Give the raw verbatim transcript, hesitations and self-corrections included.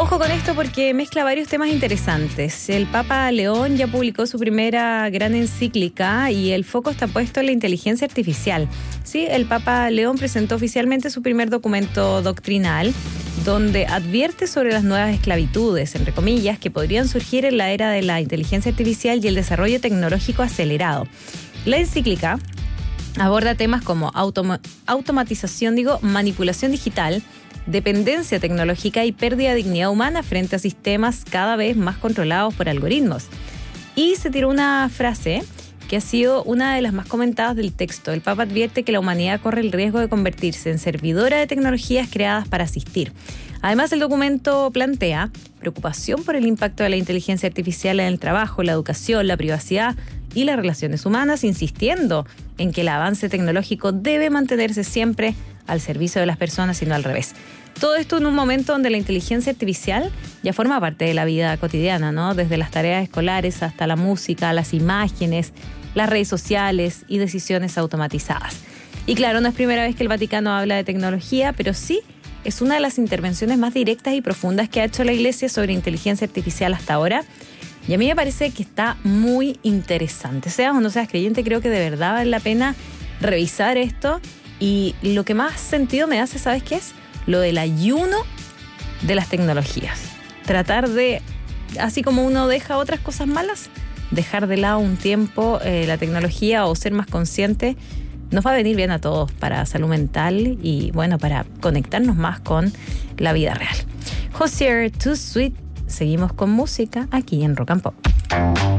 Ojo con esto porque mezcla varios temas interesantes. El Papa León ya publicó su primera gran encíclica y el foco está puesto en la inteligencia artificial. Sí, el Papa León presentó oficialmente su primer documento doctrinal donde advierte sobre las nuevas esclavitudes, entre comillas, que podrían surgir en la era de la inteligencia artificial y el desarrollo tecnológico acelerado. La encíclica aborda temas como automa- automatización, digo, manipulación digital, dependencia tecnológica y pérdida de dignidad humana frente a sistemas cada vez más controlados por algoritmos. Y se tiró una frase que ha sido una de las más comentadas del texto. El Papa advierte que la humanidad corre el riesgo de convertirse en servidora de tecnologías creadas para asistir. Además, el documento plantea preocupación por el impacto de la inteligencia artificial en el trabajo, la educación, la privacidad y las relaciones humanas, insistiendo en que el avance tecnológico debe mantenerse siempre al servicio de las personas y no al revés. Todo esto en un momento donde la inteligencia artificial ya forma parte de la vida cotidiana, ¿no? Desde las tareas escolares hasta la música, las imágenes, las redes sociales y decisiones automatizadas. Y claro, no es primera vez que el Vaticano habla de tecnología, pero sí es una de las intervenciones más directas y profundas que ha hecho la Iglesia sobre inteligencia artificial hasta ahora. Y a mí me parece que está muy interesante. Seas o no seas creyente, creo que de verdad vale la pena revisar esto. Y lo que más sentido me hace, ¿sabes qué es? Lo del ayuno de las tecnologías. Tratar de, así como uno deja otras cosas malas, dejar de lado un tiempo eh, la tecnología o ser más consciente, nos va a venir bien a todos para salud mental y, bueno, para conectarnos más con la vida real. Hozier, Too Sweet. Seguimos con música aquí en Rock and Pop.